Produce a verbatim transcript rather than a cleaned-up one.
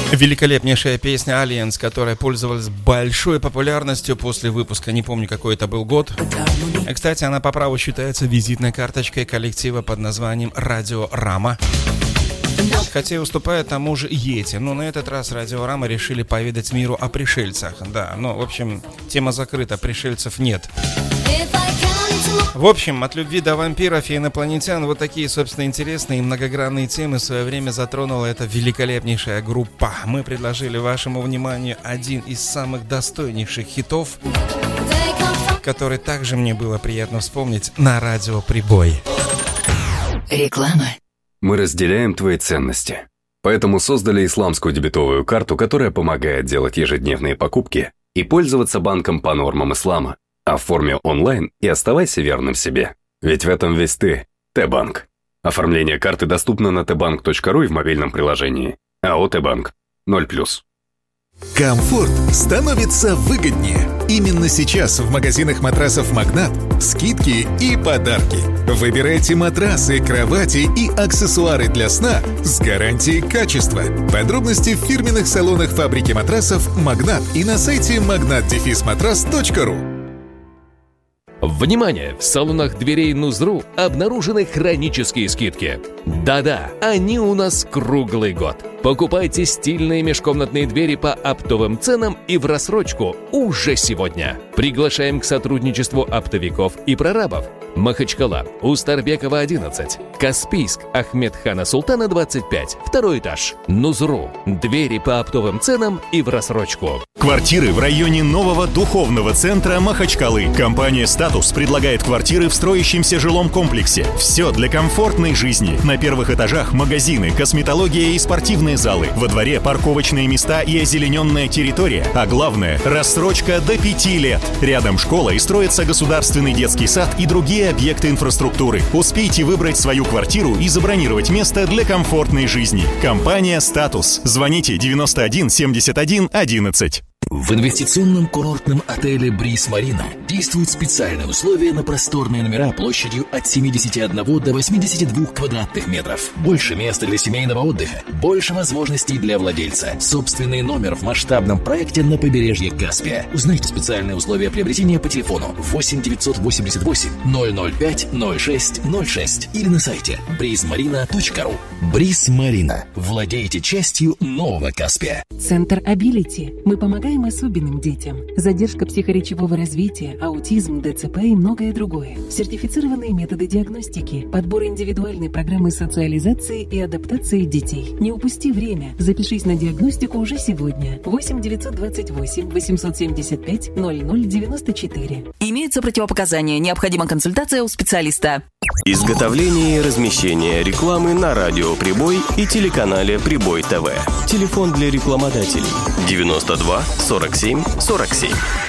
Великолепнейшая песня Aliens, которая пользовалась большой популярностью после выпуска, не помню, какой это был год. И, кстати, она по праву считается визитной карточкой коллектива под названием «Радио Рама». Хотя и уступает тому же Йети, но на этот раз Радио Рама решили поведать миру о пришельцах. Да, ну, в общем, тема закрыта, пришельцев нет. В общем, от любви до вампиров и инопланетян вот такие, собственно, интересные и многогранные темы в свое время затронула эта великолепнейшая группа. Мы предложили вашему вниманию один из самых достойнейших хитов, который также мне было приятно вспомнить на радио «Прибой». Реклама. Мы разделяем твои ценности. Поэтому создали исламскую дебетовую карту, которая помогает делать ежедневные покупки и пользоваться банком по нормам ислама. Оформи онлайн и оставайся верным себе. Ведь в этом весь ты, Т-банк. Оформление карты доступно на тэ банк точка ру и в мобильном приложении. АО Т-банк. ноль плюс. Комфорт становится выгоднее. Именно сейчас в магазинах матрасов «Магнат» скидки и подарки. Выбирайте матрасы, кровати и аксессуары для сна с гарантией качества. Подробности в фирменных салонах фабрики матрасов «Магнат» и на сайте магнат матрас точка ру. Внимание! В салонах дверей Нузру обнаружены хронические скидки. Да-да, они у нас круглый год. Покупайте стильные межкомнатные двери по оптовым ценам и в рассрочку уже сегодня. Приглашаем к сотрудничеству оптовиков и прорабов. Махачкала, Устарбекова одиннадцать, Каспийск, Ахмедхана Султана двадцать пять, второй этаж. Нузру. Двери по оптовым ценам и в рассрочку. Квартиры в районе нового духовного центра Махачкалы. Компания «Статус» предлагает квартиры в строящемся жилом комплексе. Все для комфортной жизни. На первых этажах магазины, косметология и спортивные залы. Во дворе парковочные места и озелененная территория. А главное – рассрочка до пяти лет. Рядом школа и строится государственный детский сад и другие объекты инфраструктуры. Успейте выбрать свою квартиру и забронировать место для комфортной жизни. Компания «Статус». Звоните девяносто один семьдесят один одиннадцать. В инвестиционном курортном отеле «Бриз Марина» действуют специальные условия на просторные номера площадью от семидесяти одного до восьмидесяти двух квадратных метров. Больше места для семейного отдыха, больше возможностей для владельца. Собственный номер в масштабном проекте на побережье Каспия. Узнайте специальные условия приобретения по телефону восемь девятьсот восемьдесят восемь ноль ноль пять ноль шесть ноль шесть или на сайте бриз марина точка ру. «Бриз Марина». Владейте частью нового Каспия. Центр Абилити. Мы помогаем особенным детям. Задержка психоречевого развития, аутизм, ДЦП и многое другое. Сертифицированные методы диагностики, подбор индивидуальной программы социализации и адаптации детей. Не упусти время. Запишись на диагностику уже сегодня. восемь девятьсот двадцать восемь восемьсот семьдесят пять ноль ноль девяносто четыре. Имеются противопоказания. Необходима консультация у специалиста. Изготовление и размещение рекламы на радио «Прибой» и телеканале «Прибой ТВ». Телефон для рекламодателей девяносто два сорок семь сорок семь.